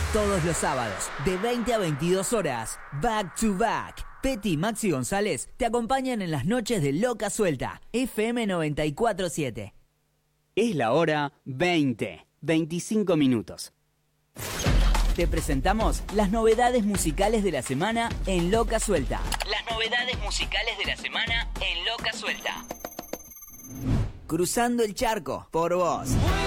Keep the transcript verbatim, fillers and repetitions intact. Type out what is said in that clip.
Todos los sábados, de veinte a veintidós horas, back to back. Petty y Maxi González te acompañan en las noches de Loca Suelta, F M noventa y cuatro punto siete. Es la hora veinte, veinticinco minutos. Te presentamos las novedades musicales de la semana en Loca Suelta. Las novedades musicales de la semana en Loca Suelta. Cruzando el charco, por vos.